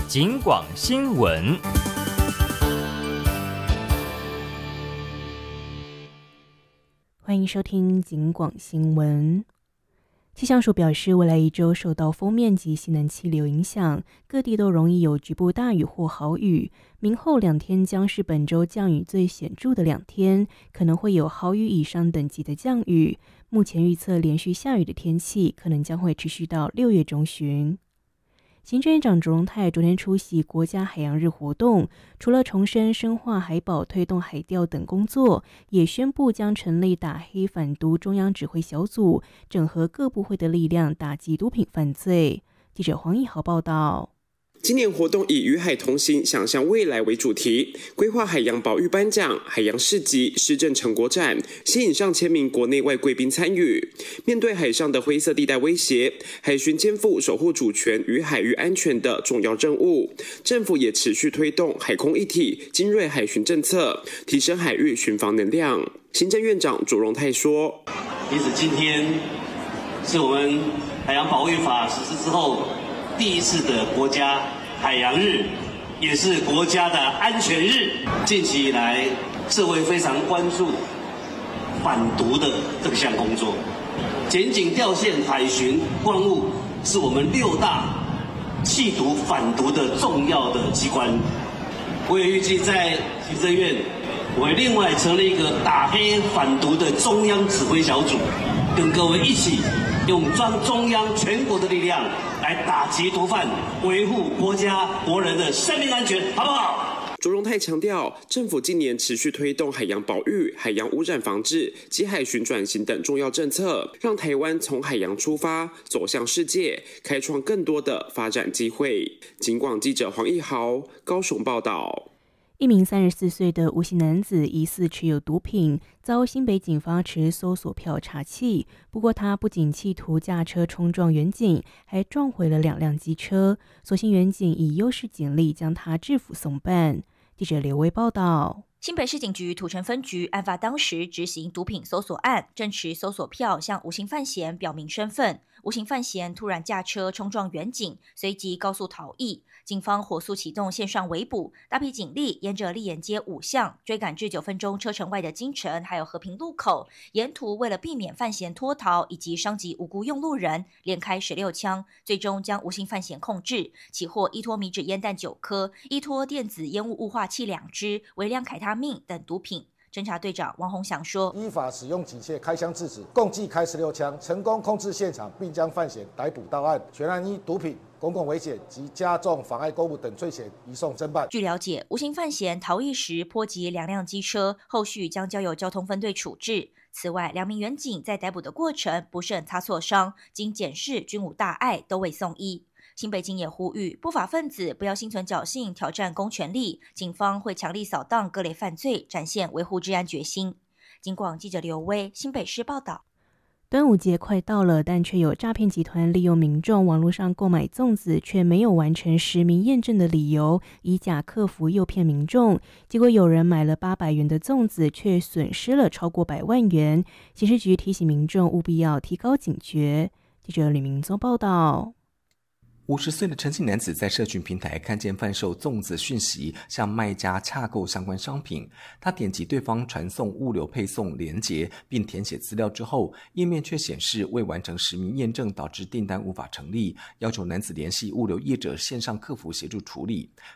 警广新闻。 欢迎收听警广新闻。气象署表示，未来一周受到锋面及西南气流影响，各地都容易有局部大雨或豪雨。明后2天将是本周降雨最显著的2天，可能会有豪雨以上等级的降雨。目前预测连续下雨的天气可能将会持续到6月中旬。行政院长卓荣泰昨天出席国家海洋日活动，除了重申深化海保、推动海钓等工作，也宣布将成立打黑反毒中央指挥小组，整合各部会的力量打击毒品犯罪。记者黄义豪报道。 今年活动以与海同行，想象未来为主题，规划海洋保育颁奖、海洋市集、施政成果展，吸引上千名国内外贵宾参与。面对海上的灰色地带威胁，海巡肩负守护主权与海域安全的重要任务。政府也持续推动海空一体、精锐海巡政策，提升海域巡防能量。行政院长卓荣泰说：“ 因此，今天是我们海洋保育法实施之后第一次的国家海洋日，也是国家的安全日。近期以来，社会非常关注反毒的这项工作。检警、调线、海巡、关务是我们6大缉毒反毒的重要的机关。我也预计在行政院，我会另外成立一个打黑反毒的中央指挥小组，跟各位一起用中央全国的力量来打击毒贩，维护国家国人的生命安全，好不好？” 卓荣泰强调，政府近年持续推动海洋保育、海洋污染防治及海巡转型等重要政策，让台湾从海洋出发，走向世界，开创更多的发展机会。警广记者黄义豪高雄报道。 一名34岁的吴姓男子疑似持有毒品，遭新北警方持搜索票查缉。不过他不仅企图驾车冲撞员警，还撞毁了2辆机车。所幸员警以优势警力将他制服送办。记者刘威报道。 新北市警局土城分局案发当时执行毒品搜索案，正持搜索票向无形犯嫌表明身份。无形犯嫌突然驾车冲撞员警，随即高速逃逸。警方火速启动线上围捕，大批警力沿着立眼街5巷追赶至9分钟车程外的金城还有和平路口，沿途为了避免犯嫌脱逃以及伤及无辜用路人，连开16枪，最终将无形犯嫌控制，起获依托米脂烟弹9颗、依托电子烟雾雾化器2支、微量凯他命等毒品。侦查队长王宏祥说：“ 依法使用警械开枪制止，共计开16枪，成功控制现场，并将犯嫌逮捕到案，全案依毒品、公共危险及加重妨碍公务等罪嫌移送侦办。” 据了解，无形犯嫌逃逸时波及2辆机车，后续将交由交通分队处置。此外，2名员警在逮捕的过程不慎擦挫伤，经检视均无大碍，都未送医。新北警也呼吁不法分子不要心存侥幸挑战公权力，警方会强力扫荡各类犯罪，展现维护治安决心。警广记者刘威新北市报道。 端午节快到了，但却有诈骗集团利用民众网络上购买粽子却没有完成实名验证的理由，以假客服诱骗民众。结果有人买了800元的粽子，却损失了超过100万元。刑事局提醒民众务必要提高警觉。记者吕明宗报道。 50岁的陈姓男子在社群平台看见贩售粽子讯息，向卖家洽购相关商品。他点击对方传送物流配送连结，并填写资料之后，页面却显示未完成实名验证，导致订单无法成立，要求男子联系物流业者线上客服协助处理。